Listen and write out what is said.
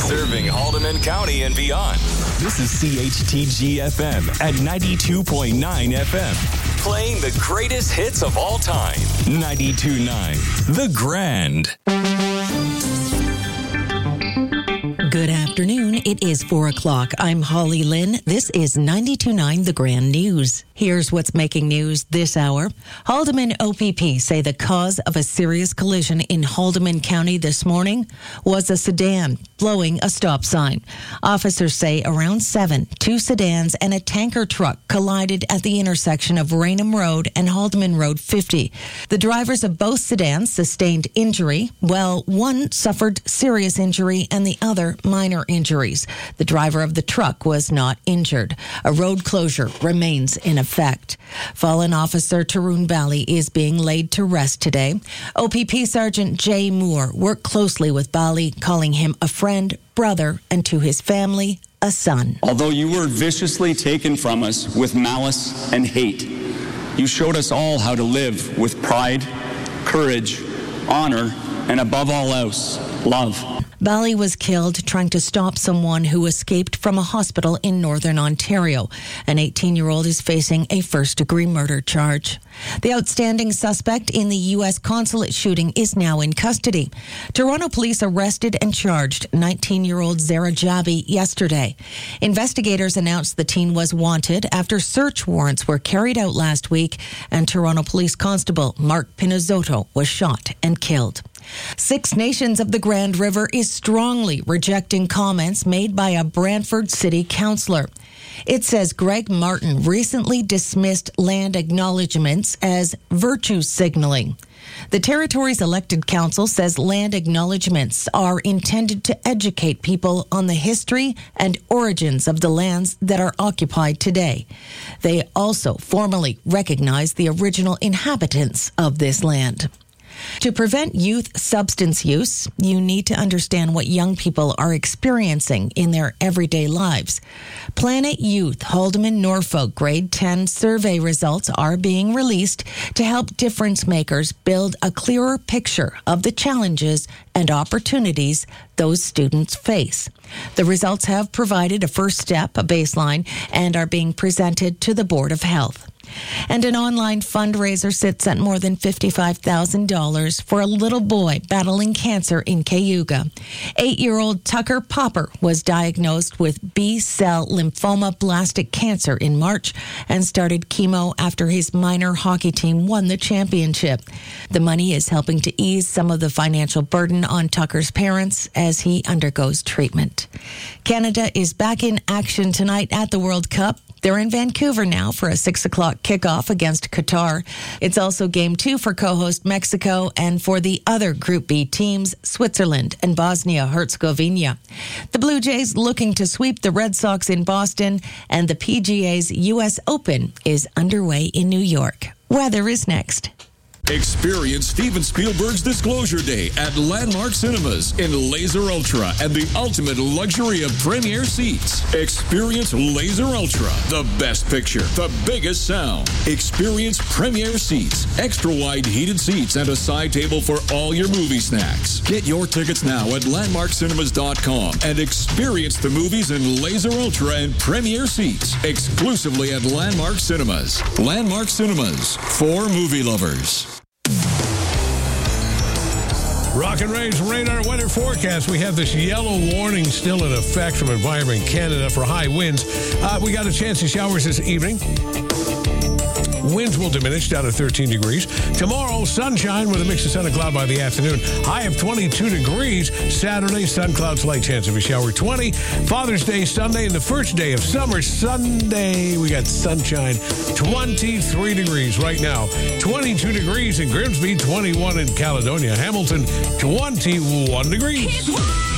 Serving Haldeman County and beyond. This is CHTG-FM at 92.9 FM. Playing the greatest hits of all time. 92.9 The Grand. Good afternoon. It is 4 o'clock. I'm Holly Lynn. This is 92.9 The Grand News. Here's what's making news this hour. Haldeman OPP say the cause of a serious collision in Haldeman County this morning was a sedan blowing a stop sign. Officers say around 7, 2 sedans and a tanker truck collided at the intersection of Raynham Road and Haldeman Road 50. The drivers of both sedans sustained injury, while one suffered serious injury and the other minor injuries. The driver of the truck was not injured. A road closure remains in effect. Fallen officer Tarun Bali is being laid to rest today. OPP Sergeant Jay Moore worked closely with Bali, calling him a friend, brother, and to his family, a son. Although you were viciously taken from us with malice and hate, you showed us all how to live with pride, courage, honor, and above all else, love. Bali was killed trying to stop someone who escaped from a hospital in Northern Ontario. An 18-year-old is facing a first-degree murder charge. The outstanding suspect in the U.S. consulate shooting is now in custody. Toronto police arrested and charged 19-year-old Zara Jabi yesterday. Investigators announced the teen was wanted after search warrants were carried out last week, and Toronto Police Constable Mark Pinizzotto was shot and killed. Six Nations of the Grand River is strongly rejecting comments made by a Brantford City councillor. It says Greg Martin recently dismissed land acknowledgements as virtue signaling. The territory's elected council says land acknowledgements are intended to educate people on the history and origins of the lands that are occupied today. They also formally recognize the original inhabitants of this land. To prevent youth substance use, you need to understand what young people are experiencing in their everyday lives. Planet Youth Haldeman Norfolk Grade 10 survey results are being released to help difference makers build a clearer picture of the challenges and opportunities those students face. The results have provided a first step, a baseline, and are being presented to the Board of Health. And an online fundraiser sits at more than $55,000 for a little boy battling cancer in Cayuga. 8-year-old Tucker Popper was diagnosed with B-cell lymphoma-blastic cancer in March and started chemo after his minor hockey team won the championship. The money is helping to ease some of the financial burden on Tucker's parents as he undergoes treatment. Canada is back in action tonight at the World Cup. They're in Vancouver now for a 6 o'clock kickoff against Qatar. It's also Game 2 for co-host Mexico and for the other Group B teams, Switzerland and Bosnia-Herzegovina. The Blue Jays looking to sweep the Red Sox in Boston, and the PGA's U.S. Open is underway in New York. Weather is next. Experience Steven Spielberg's Disclosure Day at Landmark Cinemas in Laser Ultra and the ultimate luxury of premier seats. Experience Laser Ultra, the best picture, the biggest sound. Experience premier seats, extra wide heated seats, and a side table for all your movie snacks. Get your tickets now at landmarkcinemas.com and experience the movies in Laser Ultra and premier seats exclusively at Landmark Cinemas. Landmark Cinemas, for movie lovers. Rock and Ray's radar weather forecast. We have this yellow warning still in effect from Environment Canada for high winds. We got a chance of showers this evening. Winds will diminish down to 13 degrees. Tomorrow, sunshine with a mix of sun and cloud by the afternoon. High of 22 degrees. Saturday, sun, clouds, light chance of a shower 20. Father's Day, Sunday, and the first day of summer. Sunday, we got sunshine. 23 degrees right now. 22 degrees in Grimsby, 21 in Caledonia. Hamilton, 21 degrees.